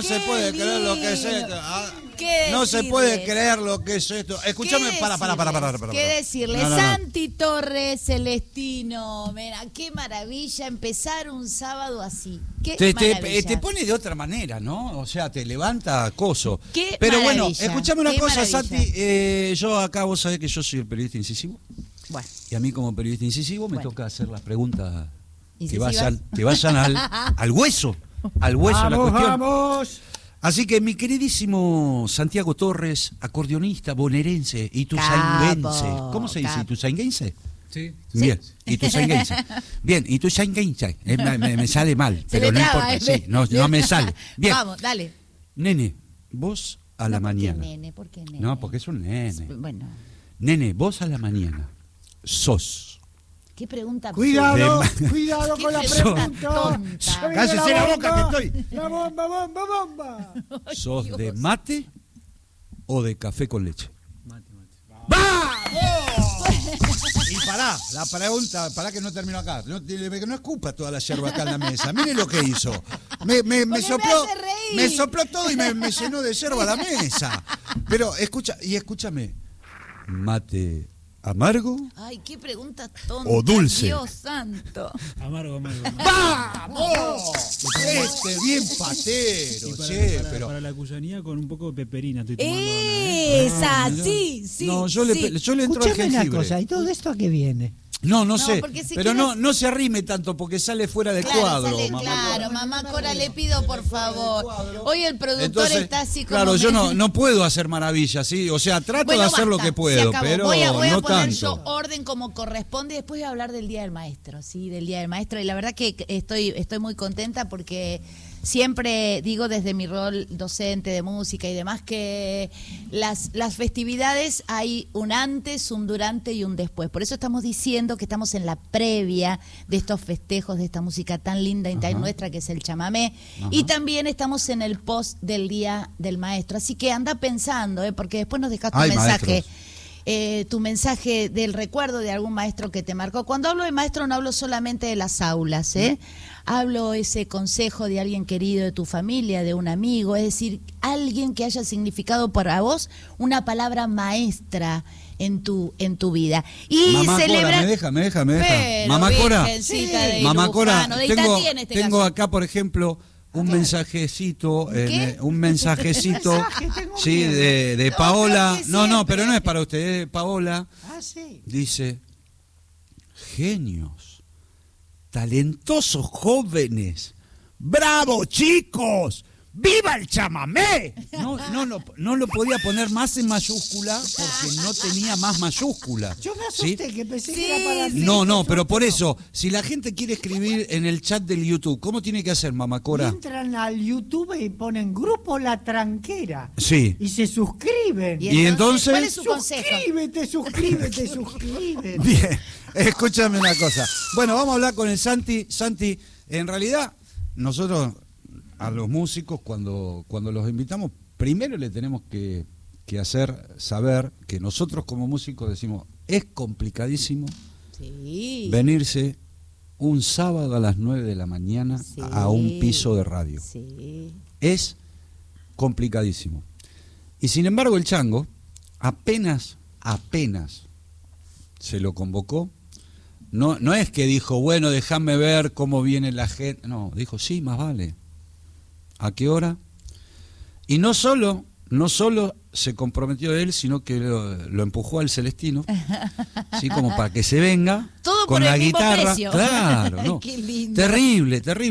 no se puede creer lo que es esto. No se puede creer lo que es esto. Escúchame, para. ¿Qué decirle? No. Santi Torres, Celestino, mira, qué maravilla empezar un sábado así. Te pone de otra manera, ¿no? O sea, te levanta acoso. Pero bueno, escúchame una cosa, Santi. Yo acá, vos sabés que yo soy el periodista incisivo. Bueno. Y a mí como periodista incisivo me toca hacer las preguntas que vayan al hueso. Al hueso de la cuestión. ¡Vamos! Así que mi queridísimo Santiago Torres, acordeonista bonaerense, ituzainguense. ¿Cómo se dice? ¿Ituzainguense? Sí. Bien, ituzainguense. Bien, ituzainguense. Me sale mal, pero no importa. Sí, no me sale. Bien. Vamos, dale. Nene, vos a la mañana. ¿Por qué nene? No, porque es un nene. Bueno. Nene, vos a la mañana sos. ¿Qué pregunta? Cuidado con la pregunta. Cállese la boca que estoy. La bomba. ¿Sos de mate o de café con leche? Mate. ¡Vamos! Y la pregunta, que no termino acá. No escupa toda la yerba acá en la mesa. Mire lo que hizo. Me sopló todo y me llenó de yerba la mesa. Pero escúchame. Mate ¿amargo? Ay, qué pregunta tonta. ¿O dulce? Dios santo. Amargo. ¡Vamos! Bien patero, para la cuyanía con un poco de peperina estoy tomando. Sí. No, yo le entro al jengibre. Una cosa, ¿y todo esto a qué viene? No sé, pero no se arrime tanto porque sale fuera del cuadro. Mamá Cora, le pido por favor. Hoy el productor está así como... Claro, yo no puedo hacer maravillas, ¿sí? O sea, trato de hacer lo que puedo, pero voy a no poner tanto. yo orden como corresponde y después voy a hablar del Día del Maestro, ¿sí? Del Día del Maestro. Y la verdad que estoy muy contenta porque... Siempre digo desde mi rol docente de música y demás que las festividades hay un antes, un durante y un después. Por eso estamos diciendo que estamos en la previa de estos festejos, de esta música tan linda y tan nuestra que es el chamamé. Y también estamos en el post del Día del Maestro. Así que anda pensando, porque después nos dejas tu mensaje. Tu mensaje del recuerdo de algún maestro que te marcó. Cuando hablo de maestro no hablo solamente de las aulas, hablo ese consejo de alguien querido de tu familia, de un amigo, es decir, alguien que haya significado para vos una palabra maestra en tu vida. Y Mamá celebra... Cora, me deja. Mamá Cora, tengo acá, por ejemplo, un mensajecito, sí, de Paola. No, pero no es para usted, Paola. Dice, genios, talentosos jóvenes, ¡bravo, chicos! ¡Viva el chamamé! No lo podía poner más en mayúscula porque no tenía más mayúscula. Yo me asusté, ¿sí? Que pensé que era para... No, pero por eso, si la gente quiere escribir en el chat del YouTube, ¿cómo tiene que hacer, Mamá Cora? Entran al YouTube y ponen Grupo La Tranquera. Sí. Y se suscriben. ¿Y entonces? ¿Cuál es su consejo? Suscríbete. Bien, escúchame una cosa. Bueno, vamos a hablar con el Santi. Santi, en realidad, nosotros... A los músicos, cuando los invitamos, primero le tenemos que hacer saber que nosotros como músicos decimos, es complicadísimo venirse un sábado a las 9 de la mañana a un piso de radio. Sí. Es complicadísimo. Y sin embargo el Chango, apenas se lo convocó, no es que dijo, bueno, déjame ver cómo viene la gente, no, dijo, sí, más vale. ¿A qué hora? Y no solo se comprometió él, sino que lo empujó al Celestino, ¿sí? Como para que se venga todo con por la el mismo guitarra. precio. Claro, no. Qué lindo. Terrible.